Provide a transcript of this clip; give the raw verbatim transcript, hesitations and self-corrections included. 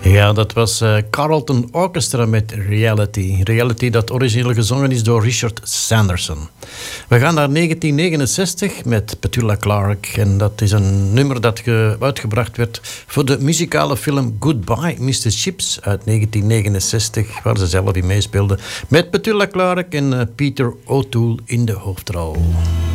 Ja, dat was uh, Carlton Orchestra met Reality. Reality dat origineel gezongen is door Richard Sanderson. We gaan naar negentien negenenzestig met Petula Clark. En dat is een nummer dat ge- uitgebracht werd voor de muzikale film Goodbye mister Chips uit negentien negenenzestig, waar ze zelf in meespeelde. Met Petula Clark en uh, Peter O'Toole in de hoofdrol.